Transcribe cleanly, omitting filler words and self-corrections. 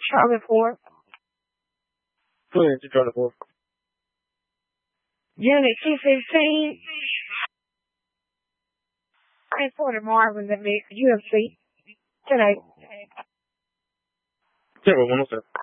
Charlie Ford. Go ahead, to Charlie Ford. Unit 215. I Porter Marvin at the UFC tonight. Terrible one, what's that?